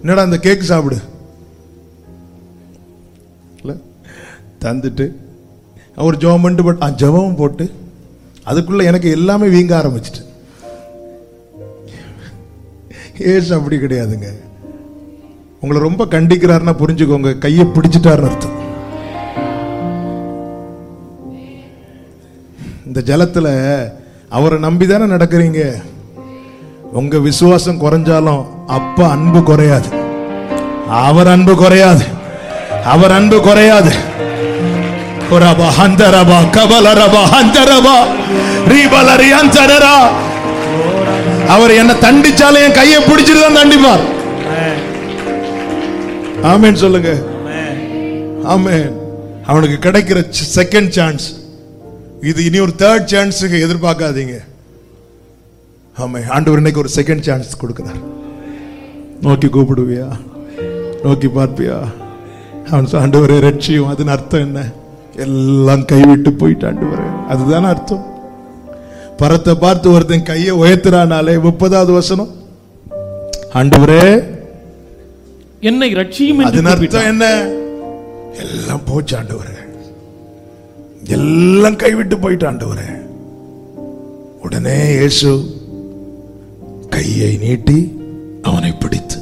என்னடா அந்த கேக் சாப்பிடு தந்துட்டு அவர் ஜெபம் பண்ணிட்டு ஜெபம் போட்டு அதுக்குள்ள எனக்கு எல்லாமே வீங்க ஆரம்பிச்சிட்டு. ஏசு அப்படி கிடையாதுங்க. உங்களை ரொம்ப கண்டிக்கிறாருன்னா புரிஞ்சுக்கோங்க, கையை பிடிச்சிட்டாருன்னு அர்த்தம். இந்த ஜலத்துல அவரை நம்பிதானே நடக்கிறீங்க. உங்க விசுவாசம் குறைஞ்சாலும் அப்பா அன்பு குறையாது, அவர் அன்பு குறையாது, அவர் அன்பு குறையாது. அவர் என்ன தண்டிச்சாலும் என் கையை பிடிச்சிட்டு தான் தண்டிப்பார். ஆமென் சொல்லுங்க. ஆமென். அவனுக்கு கிடைக்கிற செகண்ட் சான்ஸ் இது. இனி ஒரு தேர்ட் சான்ஸுக்கு எதிர்பார்க்காதீங்க. ஆமென். ஆண்டவர் இன்னைக்கு ஒரு செகண்ட் சான்ஸ் கொடுக்கிறார். நோக்கி கூப்பிடுவியா? நோக்கி பார்ப்பியா? அவன் ஆண்டவரே ரட்சியும். அதன் அர்த்தம் என்ன? எல்லாம் கைவிட்டு போயிட்டு ஆண்டவரே, அதுதான அர்த்தம். பரத்தை பார்த்து ஒருத்தன் கையை உயர்த்துறானாலே 30வது வசனம், ஆண்டவரே என்னை ரட்சியும். அதன் அர்த்தம் என்ன? எல்லாம் போச்சு ஆண்டவரே, எல்லாம் கைவிட்டு போயிட்டு ஆண்டவரே. உடனே இயேசு கையை நீட்டி அவனை பிடித்து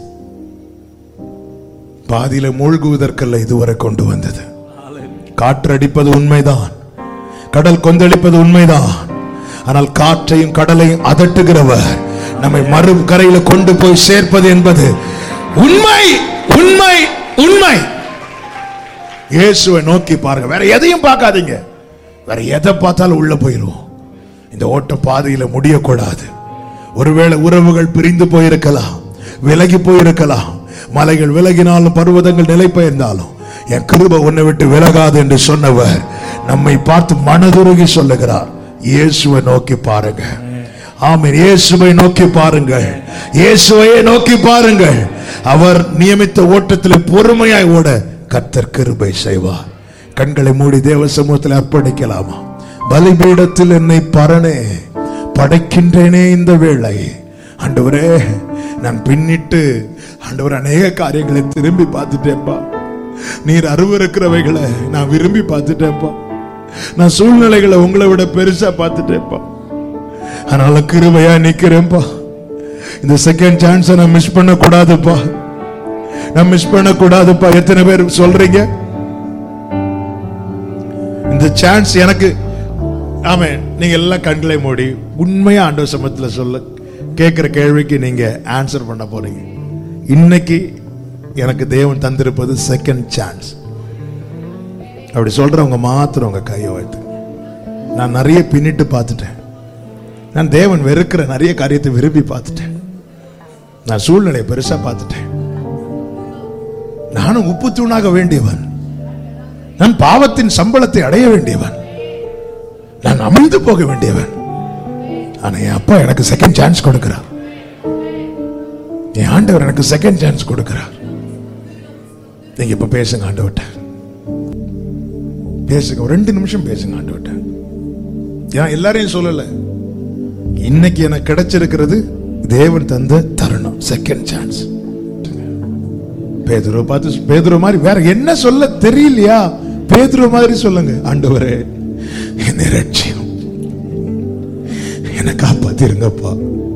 பாதியில மூழ்குவதற்கல்ல இதுவரை கொண்டு வந்தது. காற்று அடிப்பது உண்மைதான், கடல் கொந்தளிப்பது உண்மைதான். ஆனால் காற்றையும் கடலையும் அதட்டுகிறவர் நம்மை மறு கரையில கொண்டு போய் சேர்ப்பது என்பது உண்மை, உண்மை, உண்மை. இயேசுவை நோக்கி பாருங்க, வேற எதையும் பார்க்காதீங்க. வேற எதை பார்த்தாலும் உள்ள போயிரும். இந்த ஓட்ட பாதையில முடியக்கூடாது. ஒருவேளை உறவுகள் பிரிந்து போயிருக்கலாம், விலகி போயிருக்கலாம், மலைகள் விலகினாலும் பர்வதங்கள் நிலை பெயர்ந்தாலும் என் கிருபை உன்னை விட்டு விலகாது என்று சொன்னவர் நம்மை பார்த்து மனதுருகி சொல்லுகிறார். இயேசுவை நோக்கி பாருங்க. ஆமென். இயேசுவை நோக்கி பாருங்கள், இயேசுவையே நோக்கி பாருங்கள். அவர் நியமித்த ஓட்டத்தில் பொறுமையாய் ஓட கர்த்தர் கிருபை செய்வார். கண்களை மூடி தேவ சமூகத்தில் அர்ப்பணிக்கலாமா? பலிபீடத்தில் என்னை பரணே படைக்கின்றேனே இந்த வேளை. ஆண்டவரே, நான் பின்னிட்டு ஆண்டவர் அநேக காரியங்களை திரும்பி பார்த்துட்டேன்ப்பா. நீர் அருவருக்கிறவைகளை நான் விரும்பி பார்த்துட்டேன்ப்பா. நான் சூழ்நிலைகளை உங்களை விட பெருசா பார்த்துட்டேன்ப்பா. அதனால கிருபையா நிக்கிறேன்ப்பா. இந்த செகண்ட் சான்ஸை நான் மிஸ் பண்ண கூடாதுப்பா, நான் மிஸ் பண்ண கூடாதுப்பா. எத்தனை பேர் சொல்றீங்க இந்த சான்ஸ் எனக்கு? ஆமென். நீங்க எல்லாம் கண்களை மூடி உண்மையா ஆண்டவர் சமூகத்தில் சொல்ல கேட்கிற கேள்விக்கு நீங்க ஆன்சர் பண்ண போறீங்க. இன்னைக்கு எனக்கு தேவன் தந்திருப்பது செகண்ட் சான்ஸ். அப்படி சொல்றவங்க மாத்திரம் உங்க கையை வைத்து. நான் நிறைய பின்னிட்டு பார்த்துட்டேன். நான் தேவன் வெறுக்கிற நிறைய காரியத்தை விரும்பி பார்த்துட்டேன். நான் சூழ்நிலையை பெருசா பார்த்துட்டேன். நானும் உப்பு தூணாக வேண்டியவன். நான் பாவத்தின் சம்பளத்தை அடைய வேண்டியவன். நான் அமிழ்ந்து போக வேண்டியவன். ஆனா என் அப்பா எனக்கு செகண்ட் சான்ஸ் கொடுக்கிறார். என் ஆண்டவர் எனக்கு செகண்ட் சான்ஸ் கொடுக்கிறார். நீங்க இப்ப பேசுங்க ஆண்டவர்ட்ட, பேசுங்க. ஒரு 2 நிமிஷம் பேசுங்க ஆண்டவர்ட்ட. ஏன் எல்லாரையும் சொல்லல, இன்னைக்கு எனக்கு கிடைச்சிருக்கிறது தேவன் தந்த தருணம், செகண்ட் சான்ஸ். பேதுரு பார்த்து, பேதுரு மாதிரி வேற என்ன சொல்ல தெரியலையா? பேதுரு மாதிரி சொல்லுங்க. ஆண்டவரே, என்னை ரட்சியும், என்னை காப்பாத்திருங்கப்பா.